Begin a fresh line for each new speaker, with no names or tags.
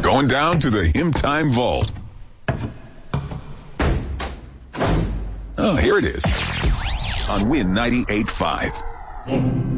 going down to the Hymn Time Vault. Oh, here it is on Win 98.5.